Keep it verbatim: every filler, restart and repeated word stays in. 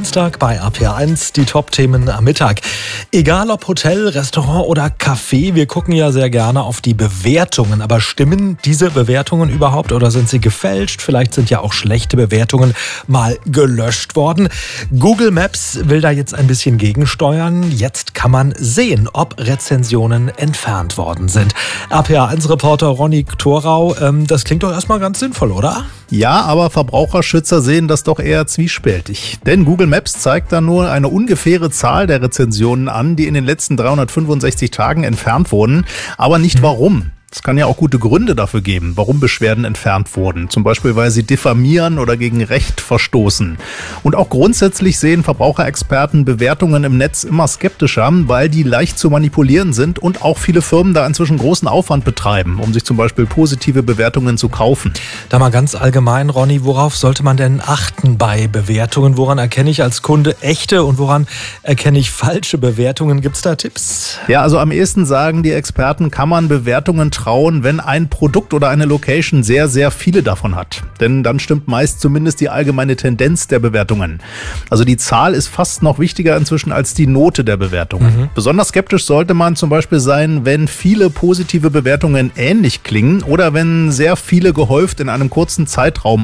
Dienstag bei A P eins, die Top-Themen am Mittag. Egal ob Hotel, Restaurant oder Café, wir gucken ja sehr gerne auf die Bewertungen. Aber stimmen diese Bewertungen überhaupt oder sind sie gefälscht? Vielleicht sind ja auch schlechte Bewertungen mal gelöscht worden. Google Maps will da jetzt ein bisschen gegensteuern. Jetzt kann man sehen, ob Rezensionen entfernt worden sind. A P eins-Reporter Ronny Thorau, ähm, das klingt doch erstmal ganz sinnvoll, oder? Ja, aber Verbraucherschützer sehen das doch eher zwiespältig. Denn Google Maps zeigt da nur eine ungefähre Zahl der Rezensionen an, die in den letzten dreihundertfünfundsechzig Tagen entfernt wurden, aber nicht warum. Es kann ja auch gute Gründe dafür geben, warum Beschwerden entfernt wurden. Zum Beispiel, weil sie diffamieren oder gegen Recht verstoßen. Und auch grundsätzlich sehen Verbraucherexperten Bewertungen im Netz immer skeptischer, weil die leicht zu manipulieren sind und auch viele Firmen da inzwischen großen Aufwand betreiben, um sich zum Beispiel positive Bewertungen zu kaufen. Da mal ganz allgemein, Ronny, worauf sollte man denn achten bei Bewertungen? Woran erkenne ich als Kunde echte und woran erkenne ich falsche Bewertungen? Gibt es da Tipps? Ja, also am ehesten sagen die Experten, kann man Bewertungen trauen, wenn ein Produkt oder eine Location sehr, sehr viele davon hat. Denn dann stimmt meist zumindest die allgemeine Tendenz der Bewertungen. Also die Zahl ist fast noch wichtiger inzwischen als die Note der Bewertungen. Mhm. Besonders skeptisch sollte man zum Beispiel sein, wenn viele positive Bewertungen ähnlich klingen oder wenn sehr viele gehäuft in einem kurzen Zeitraum